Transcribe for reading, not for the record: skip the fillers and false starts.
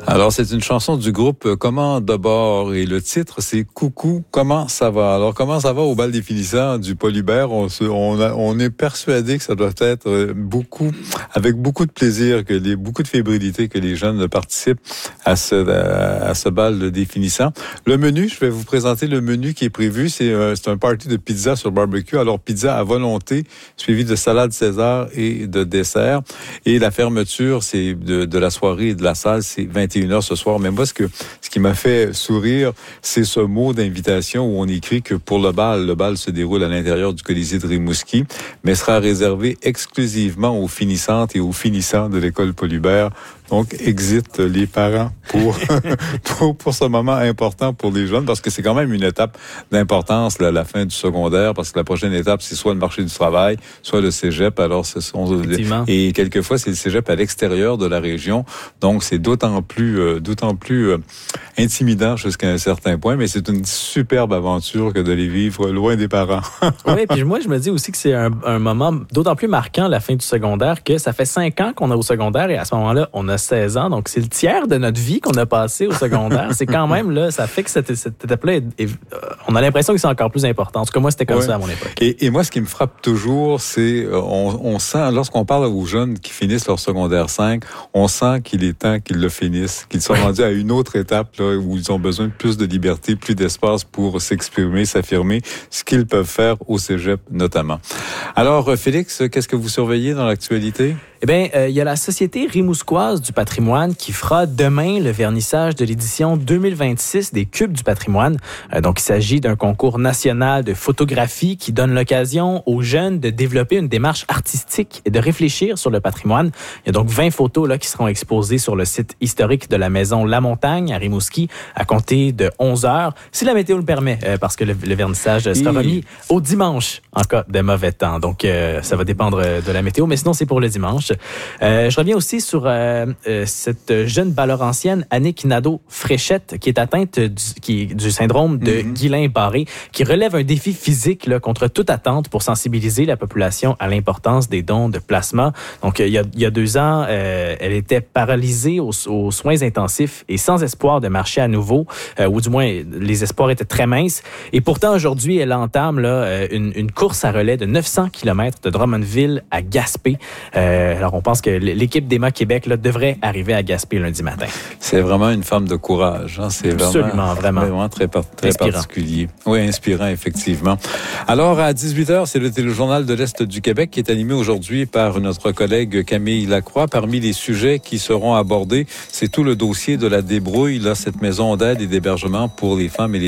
Alors, c'est une chanson du groupe Comment de bord et le titre, c'est Coucou, comment ça va? Alors, comment ça va au bal des finissants du Paul Hubert? On est persuadé que ça doit être avec beaucoup de plaisir, beaucoup de fébrilité que les jeunes participent à ce bal des finissants. Le menu, je vais vous présenter le menu qui est prévu. C'est un party de pizza sur barbecue. Alors, pizza à volonté, suivi de salade César et de dessert. Et la fermeture, c'est de la soirée et de la salle, c'est 21h ce soir. Mais moi, ce qui m'a fait sourire, c'est ce mot d'invitation où on écrit que pour le bal se déroule à l'intérieur du Colisée de Rimouski, mais sera réservé exclusivement aux finissantes et aux finissants de l'école Paul Hubert. Donc, exit les parents pour ce moment important pour les jeunes, parce que c'est quand même une étape d'importance, la fin du secondaire, parce que la prochaine étape, c'est soit le marché du travail, soit le cégep. Alors, et quelquefois, c'est le cégep à l'extérieur de la région. Donc, c'est d'autant plus intimidant jusqu'à un certain point, mais c'est une superbe aventure que de les vivre loin des parents. Oui, puis moi, je me dis aussi que c'est un moment d'autant plus marquant, la fin du secondaire, que ça fait 5 ans qu'on est au secondaire et à ce moment-là, on a 16 ans, donc c'est le tiers de notre vie qu'on a passé au secondaire. C'est quand même, là, ça fait que cette étape-là, on a l'impression que c'est encore plus important. En tout cas, moi, c'était comme ça à mon époque. Et moi, ce qui me frappe toujours, c'est, on sent, lorsqu'on parle aux jeunes qui finissent leur secondaire 5, on sent qu'il est temps qu'ils le finissent, qu'ils sont rendus à une autre étape, là, où ils ont besoin de plus de liberté, plus d'espace pour s'exprimer, s'affirmer, ce qu'ils peuvent faire au cégep, notamment. Alors, Félix, qu'est-ce que vous surveillez dans l'actualité? Eh bien, il y a la Société rimousquoise du patrimoine qui fera demain le vernissage de l'édition 2026 des Cubes du patrimoine. Donc, il s'agit d'un concours national de photographie qui donne l'occasion aux jeunes de développer une démarche artistique et de réfléchir sur le patrimoine. Il y a donc 20 photos là qui seront exposées sur le site historique de la maison La Montagne à Rimouski à compter de 11h, si la météo le permet, parce que le vernissage sera remis au dimanche en cas de mauvais temps. Donc, ça va dépendre de la météo, mais sinon, c'est pour le dimanche. Je reviens aussi sur cette jeune ballorancienne, Annick Nadeau-Fréchette, qui est atteinte du syndrome de Guillain-Barré, qui relève un défi physique là, contre toute attente pour sensibiliser la population à l'importance des dons de plasma. Donc, il y a 2 ans, elle était paralysée aux soins intensifs et sans espoir de marcher à nouveau, ou du moins, les espoirs étaient très minces. Et pourtant, aujourd'hui, elle entame là, une course à relais de 900 km de Drummondville à Gaspé. Alors, on pense que l'équipe d'Emma Québec là, devrait arriver à Gaspé lundi matin. C'est vraiment une femme de courage. Hein? C'est vraiment très particulier. Oui, inspirant, effectivement. Alors, à 18h, c'est le téléjournal de l'Est du Québec qui est animé aujourd'hui par notre collègue Camille Lacroix. Parmi les sujets qui seront abordés, c'est tout le dossier de la débrouille, là, cette maison d'aide et d'hébergement pour les femmes et les